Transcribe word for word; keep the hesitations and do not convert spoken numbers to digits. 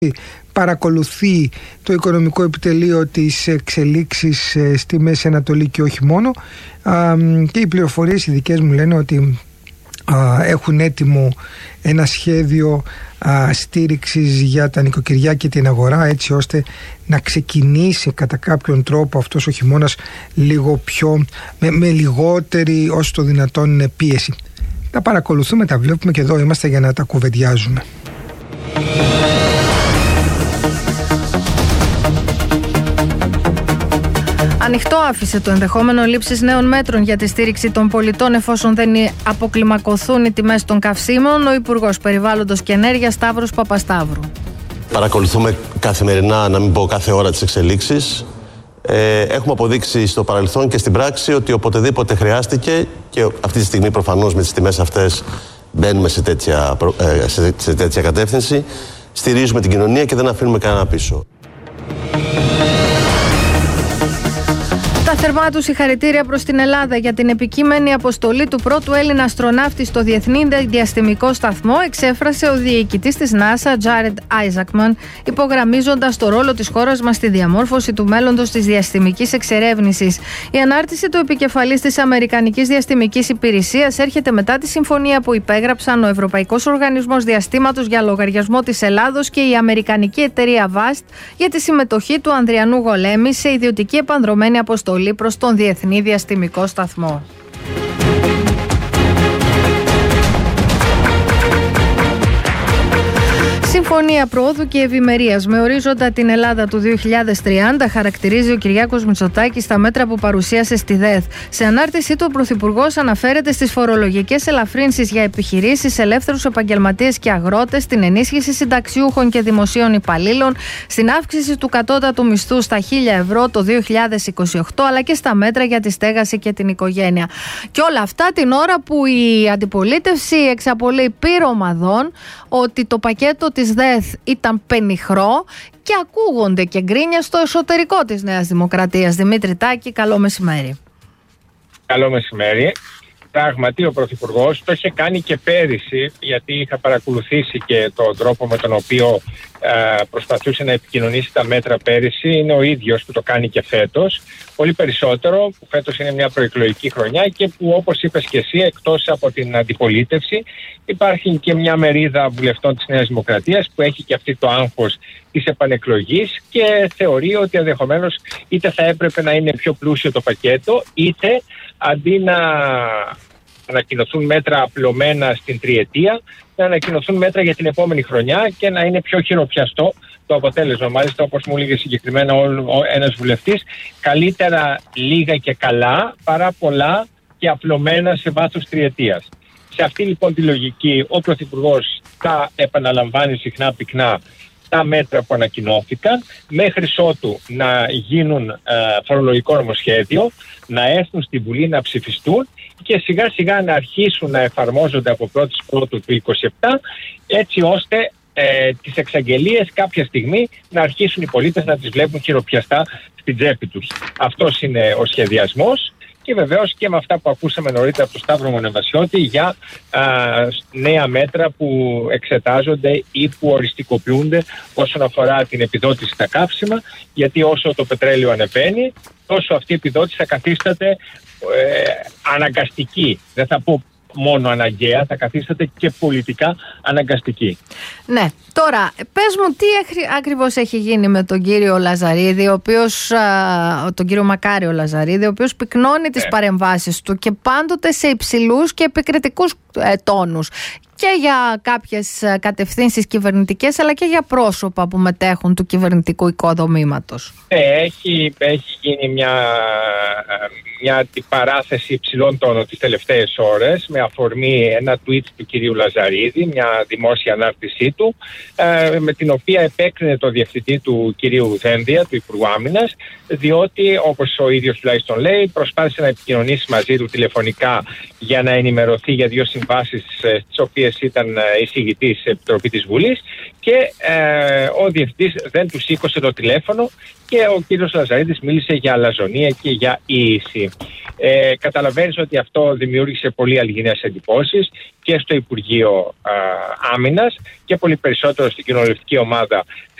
παρακολουθεί το οικονομικό επιτελείο της εξελίξης στη Μέση Ανατολή και όχι μόνο, και οι πληροφορίες οι δικές μου λένε ότι έχουν έτοιμο ένα σχέδιο στήριξης για τα νοικοκυριά και την αγορά, έτσι ώστε να ξεκινήσει κατά κάποιον τρόπο αυτός ο χειμώνας λίγο πιο, με, με λιγότερη όσο το δυνατόν πίεση. Τα παρακολουθούμε, τα βλέπουμε και εδώ είμαστε για να τα κουβεντιάζουμε. Ανοιχτό άφησε το ενδεχόμενο λήψης νέων μέτρων για τη στήριξη των πολιτών εφόσον δεν αποκλιμακωθούν οι τιμές των καυσίμων ο Υπουργός Περιβάλλοντος και Ενέργειας Σταύρος Παπασταύρου. Παρακολουθούμε καθημερινά, να μην πω κάθε ώρα, τις εξελίξεις. Ε, έχουμε αποδείξει στο παρελθόν και στην πράξη ότι οποτεδήποτε χρειάστηκε, και αυτή τη στιγμή προφανώς με τις τιμές αυτές μπαίνουμε σε τέτοια, σε, σε τέτοια κατεύθυνση, στηρίζουμε την κοινωνία και δεν αφήνουμε κανένα πίσω. Τα θερμά του συγχαρητήρια προς την Ελλάδα για την επικείμενη αποστολή του πρώτου Έλληνα αστροναύτη στο Διεθνή Διαστημικό Σταθμό, εξέφρασε ο διοικητής της NASA, Jared Isaacman, υπογραμμίζοντας το ρόλο της χώρας μας στη διαμόρφωση του μέλλοντος της διαστημικής εξερεύνησης. Η ανάρτηση του επικεφαλής της Αμερικανικής Διαστημικής Υπηρεσίας έρχεται μετά τη συμφωνία που υπέγραψαν ο Ευρωπαϊκός Οργανισμός Διαστήματος για λογαριασμό της Ελλάδος και η Αμερικανική εταιρεία Βαστ για τη συμμετοχή του Ανδριανού Γολέμη σε ιδιωτική επανδρωμένη αποστολή προς τον Διεθνή Διαστημικό Σταθμό. Συμφωνία Προόδου και Ευημερίας με ορίζοντα την Ελλάδα του δύο χιλιάδες τριάντα χαρακτηρίζει ο Κυριάκος Μητσοτάκης στα μέτρα που παρουσίασε στη ΔΕΘ. Σε ανάρτησή του, ο Πρωθυπουργός αναφέρεται στις φορολογικές ελαφρύνσεις για επιχειρήσεις, ελεύθερους επαγγελματίες και αγρότες, στην ενίσχυση συνταξιούχων και δημοσίων υπαλλήλων, στην αύξηση του κατώτατου μισθού στα χίλια ευρώ το δύο χιλιάδες είκοσι οκτώ, αλλά και στα μέτρα για τη στέγαση και την οικογένεια. Και όλα αυτά την ώρα που η αντιπολίτευση εξαπολύει πυρομαδών ότι το πακέτο της ΔΕΘ ήταν πενιχρό και ακούγονται και γκρίνια στο εσωτερικό της Νέας Δημοκρατίας. Δημήτρη Τάκη, καλό μεσημέρι. Καλό μεσημέρι. Πράγματι ο Πρωθυπουργός το είχε κάνει και πέρυσι, γιατί είχα παρακολουθήσει και τον τρόπο με τον οποίο ε, προσπαθούσε να επικοινωνήσει τα μέτρα πέρυσι. Είναι ο ίδιος που το κάνει και φέτος. Πολύ περισσότερο που φέτος είναι μια προεκλογική χρονιά και που, όπως είπες και εσύ, εκτός από την αντιπολίτευση υπάρχει και μια μερίδα βουλευτών της Νέας Δημοκρατίας που έχει και αυτή το άγχος της επανεκλογής και θεωρεί ότι ενδεχομένως είτε θα έπρεπε να είναι πιο πλούσιο το πακέτο, είτε αντί να ανακοινωθούν μέτρα απλωμένα στην τριετία, να ανακοινωθούν μέτρα για την επόμενη χρονιά και να είναι πιο χειροπιαστό το αποτέλεσμα. Μάλιστα, όπως μου έλεγε συγκεκριμένα ένας βουλευτής, καλύτερα λίγα και καλά παρά πολλά και απλωμένα σε βάθος τριετίας. Σε αυτή λοιπόν τη λογική ο Πρωθυπουργός τα επαναλαμβάνει συχνά πυκνά τα μέτρα που ανακοινώθηκαν, μέχρι ότου να γίνουν ε, φορολογικό νομοσχέδιο, να έρθουν στη Βουλή να ψηφιστούν και σιγά σιγά να αρχίσουν να εφαρμόζονται από πρώτη Πρώτου του είκοσι επτά, έτσι ώστε ε, τις εξαγγελίες κάποια στιγμή να αρχίσουν οι πολίτες να τις βλέπουν χειροπιαστά στην τσέπη τους. Αυτός είναι ο σχεδιασμός. Και βεβαίως και με αυτά που ακούσαμε νωρίτερα από τον Σταύρο Μονεβασιώτη για α, νέα μέτρα που εξετάζονται ή που οριστικοποιούνται όσον αφορά την επιδότηση στα καύσιμα, γιατί όσο το πετρέλαιο ανεβαίνει, τόσο αυτή η επιδότηση θα καθίσταται ε, αναγκαστική. Δεν θα πω μόνο αναγκαία, θα καθίσταται και πολιτικά αναγκαστική. Ναι. Τώρα, πες μου τι ακριβώς έχει γίνει με τον κύριο Λαζαρίδη, ο οποίος, α, τον κύριο Μακάριο Λαζαρίδη, ο οποίος πυκνώνει τις ε. παρεμβάσεις του και πάντοτε σε υψηλούς και επικριτικούς ε, τόνους. Και για κάποιες κατευθύνσεις κυβερνητικές, αλλά και για πρόσωπα που μετέχουν του κυβερνητικού οικοδομήματος. Ε, έχει, έχει γίνει μια, μια αντιπαράθεση υψηλών τόνων τις τελευταίες ώρες, με αφορμή ένα tweet του κυρίου Λαζαρίδη, μια δημόσια ανάρτησή του, ε, με την οποία επέκρινε το διευθυντή του κυρίου Δένδια, του Υπουργού Άμυνας, διότι, όπως ο ίδιος τουλάχιστον λέει, προσπάθησε να επικοινωνήσει μαζί του τηλεφωνικά για να ενημερωθεί για δύο συμβάσεις στις οποίες μέρες ήταν εισηγητής στην Επιτροπή της Βουλής και ε, ο διευθυντής δεν του σήκωσε το τηλέφωνο και ο κύριος Λαζαρίδης μίλησε για αλαζονία και για ίηση. Ε, καταλαβαίνεις ότι αυτό δημιούργησε πολύ αλγινές εντυπώσεις και στο Υπουργείο α, Άμυνας και πολύ περισσότερο στην κοινοβουλευτική ομάδα